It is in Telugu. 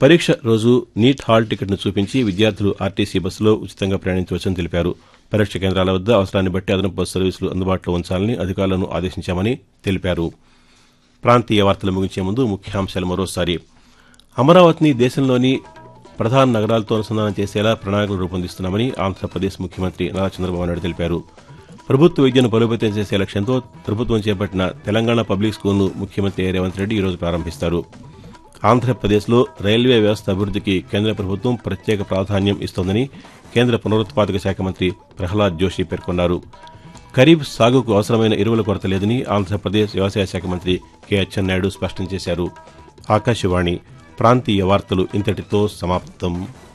పరీక్ష రోజు నీట్ హాల్ టికెట్ను చూపించి విద్యార్థులు ఆర్టీసీ బస్సులో ఉచితంగా ప్రయాణించవచ్చని తెలిపారు. పరీక్ష కేంద్రాల వద్ద అవసరాన్ని బట్టి అదనపు బస్సు సర్వీసులు అందుబాటులో ఉంచాలని అధికారులను ఆదేశించామని తెలిపారు. ప్రాంతీయ వార్తలు ముగించే ముందు ముఖ్యాంశాలు మరోసారి. అమరావతిని దేశంలోని ప్రధాన నగరాలతో అనుసంధానం చేసేలా ప్రణాళికలు రూపొందిస్తున్నామని ఆంధ్రప్రదేశ్ ముఖ్యమంత్రి నారా చంద్రబాబు నాయుడు తెలిపారు. ప్రభుత్వ విద్యను బలోపేతం చేసే లక్ష్యంతో ప్రభుత్వం చేపట్టిన తెలంగాణ పబ్లిక్ స్కూల్ను ముఖ్యమంత్రి రేవంత్ రెడ్డి ఈరోజు ప్రారంభిస్తారు. ఆంధ్రప్రదేశ్లో రైల్వే వ్యవస్థ అభివృద్ధికి కేంద్ర ప్రభుత్వం ప్రత్యేక ప్రాధాన్యం ఇస్తోందని కేంద్ర పునరుత్పాదక శాఖ మంత్రి ప్రహ్లాద్ జోషి పేర్కొన్నారు. ఖరీఫ్ సాగుకు అవసరమైన ఎరువుల కొరత లేదని ఆంధ్రప్రదేశ్ వ్యవసాయ శాఖ మంత్రి కె అచ్చెన్నాయుడు స్పష్టం చేశారు. ఆకాశవాణి ప్రాంతీయ వార్తలు ఇంతటితో సమాప్తం.